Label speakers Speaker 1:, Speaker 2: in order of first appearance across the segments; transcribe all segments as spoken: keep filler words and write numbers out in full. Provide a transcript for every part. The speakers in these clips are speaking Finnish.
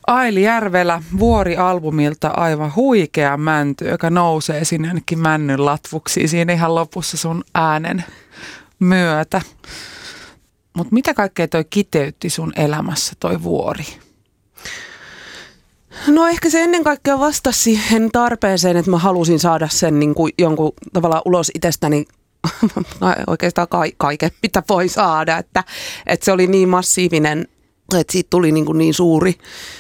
Speaker 1: Aili Järvelä Vuori-albumilta aivan huikea mänty, joka nousee sinne ainakin männyn latvuksiin siinä ihan lopussa sun äänen myötä. Mutta mitä kaikkea toi kiteytti sun elämässä toi vuori?
Speaker 2: No ehkä se ennen kaikkea vastasi siihen tarpeeseen, että mä halusin saada sen niin kuin jonkun tavallaan ulos itsestäni oikeastaan ka- kaiken, mitä voi saada. Että, että se oli niin massiivinen, että siitä tuli niin, kuin niin suuri.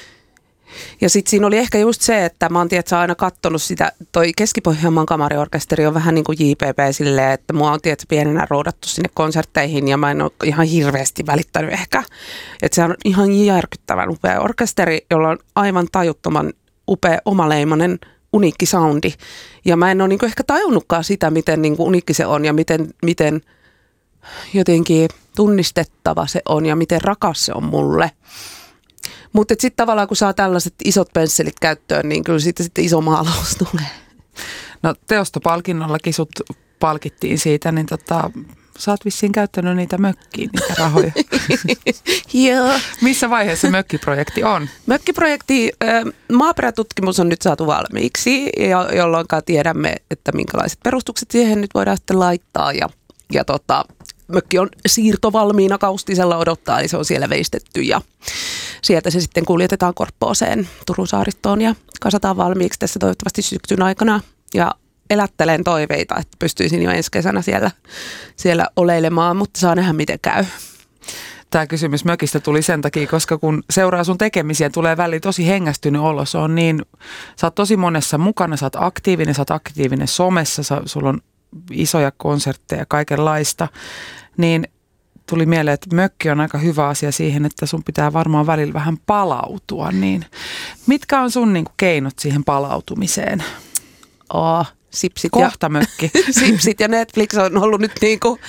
Speaker 2: Ja sitten siinä oli ehkä just se, että mä oon tietysti aina katsonut sitä, toi Keski-Pohjanmaan kamariorkesteri on vähän niin kuin J P P silleen, että mua on tietysti pienenä roudattu sinne konsertteihin ja mä en ole ihan hirveästi välittänyt ehkä. Että se on ihan järkyttävän upea orkesteri, jolla on aivan tajuttoman upea omaleimainen uniikki soundi. Ja mä en ole niin kuin ehkä tajunnutkaan sitä, miten niin kuin uniikki se on ja miten, miten jotenkin tunnistettava se on ja miten rakas se on mulle. Mutta sitten tavallaan kun saa tällaiset isot pensselit käyttöön, niin kyllä sitten, sitten iso maalaus tulee.
Speaker 1: No teostopalkinnollakin sut palkittiin siitä, niin tota, sä oot vissiin käyttänyt niitä mökkiin, niitä rahoja.
Speaker 2: Joo.
Speaker 1: Missä vaiheessa mökkiprojekti on?
Speaker 2: Mökkiprojekti, maaperätutkimus on nyt saatu valmiiksi, jolloin tiedämme, että minkälaiset perustukset siihen nyt voidaan sitten laittaa ja, ja tota, mökki on siirtovalmiina kaustisella odottaa, niin se on siellä veistetty ja sieltä se sitten kuljetetaan Korppooseen Turun saaristoon ja kasataan valmiiksi tässä toivottavasti syksyn aikana. Ja elättelen toiveita, että pystyisin jo ensi kesänä siellä, siellä oleilemaan, mutta saa nähdä miten käy.
Speaker 1: Tämä kysymys mökistä tuli sen takia, koska kun seuraa sun tekemisiä, tulee väliin tosi hengästynyt olo. Se on niin, sä oot tosi monessa mukana, sä oot aktiivinen, sä oot aktiivinen somessa, sä, sulla on isoja konsertteja, kaikenlaista, niin tuli mieleen, että mökki on aika hyvä asia siihen, että sun pitää varmaan välillä vähän palautua. Niin mitkä on sun niin kuin keinot siihen palautumiseen?
Speaker 2: Oh, sipsit
Speaker 1: Kohta
Speaker 2: ja,
Speaker 1: mökki.
Speaker 2: Sipsit ja Netflix on ollut nyt niin kuin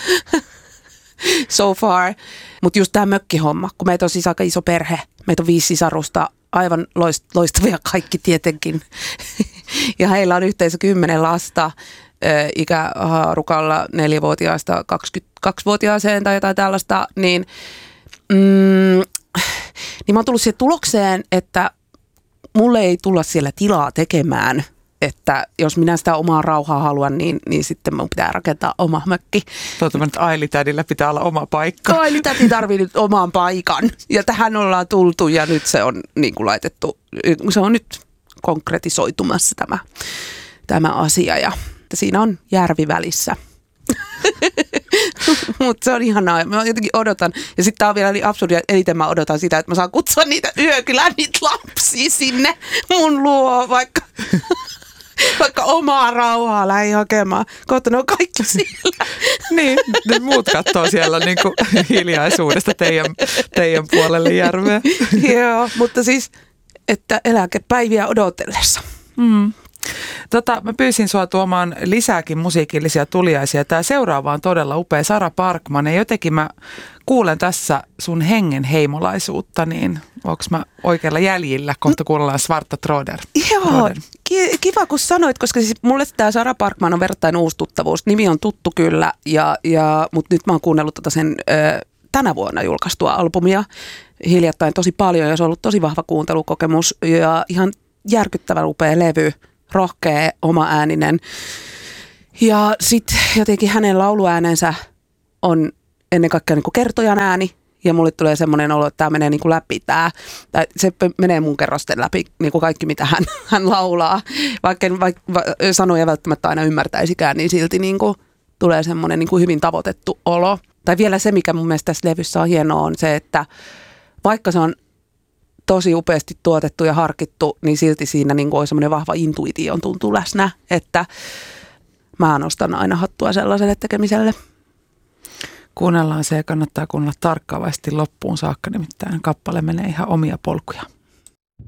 Speaker 2: so far. Mutta just tämä mökkihomma, kun meitä on siis aika iso perhe, meitä on viisi sisarusta, aivan loistavia kaikki tietenkin. Ja heillä on yhteensä kymmenen lasta. Ikähaarukalla neljävuotiaasta kaksikymmentäkaksivuotiaaseen tai jotain tällaista, niin, mm, niin mä oon tullut siihen tulokseen, että mulle ei tulla siellä tilaa tekemään, että jos minä sitä omaa rauhaa haluan, niin, niin sitten mun pitää rakentaa oma mökki.
Speaker 1: Toivottavasti, että Aili-tädillä pitää olla oma paikka.
Speaker 2: Aili-täti tarvii nyt oman paikan ja tähän ollaan tultu ja nyt se on niin kuin laitettu, se on nyt konkretisoitumassa tämä, tämä asia ja siinä on järvi välissä. Mutta se on ihanaa. Mä jotenkin odotan. Ja sitten tää on vielä niin absurdia. Eniten mä odotan sitä, että mä saan kutsua niitä yökylän niitä lapsia sinne mun luo, vaikka, vaikka omaa rauhaa lähdin hakemaan. Kohta ne on kaikki siellä.
Speaker 1: Niin, ne muut katsoo siellä niinku hiljaisuudesta teidän, teidän puolelle järveä.
Speaker 2: Joo, mutta siis, että eläkepäiviä odotellessa.
Speaker 1: Mm. Tota, mä pyysin sua tuomaan lisääkin musiikillisia tuliaisia. Tämä seuraava on todella upea, Sara Parkman. Ja jotenkin mä kuulen tässä sun hengen heimolaisuutta, niin onko mä oikealla jäljillä? Kohta kuunnellaan Svarta Tråder.
Speaker 2: Joo, kiva kun sanoit, koska siis mulle tämä Sara Parkman on verrattain uusi tuttavuus. Nimi on tuttu kyllä, ja, ja, mutta nyt mä oon kuunnellut tota sen ö, tänä vuonna julkaistua albumia hiljattain tosi paljon, ja se on ollut tosi vahva kuuntelukokemus ja ihan järkyttävän upea levy. Rohkea, oma ääninen. Ja sitten jotenkin hänen lauluäänensä on ennen kaikkea niin kuin kertojan ääni. Ja mulle tulee semmoinen olo, että tämä menee niin kuin läpi tämä. Se menee mun kerrosten läpi, niin kuin kaikki mitä hän, hän laulaa. Vaikka en vaikka, sanoja välttämättä aina ymmärtäisikään, niin silti niin kuin tulee semmoinen niin kuin hyvin tavoitettu olo. Tai vielä se, mikä mun mielestä tässä levyssä on hienoa, on se, että vaikka se on tosi upeasti tuotettu ja harkittu, niin silti siinä niin kuin on semmoinen vahva intuitio tuntuu läsnä, että mä nostan aina hattua sellaiselle tekemiselle.
Speaker 1: Kuunnellaan se ja kannattaa kuunnella tarkkaavasti loppuun saakka, nimittäin kappale menee ihan omia polkuja.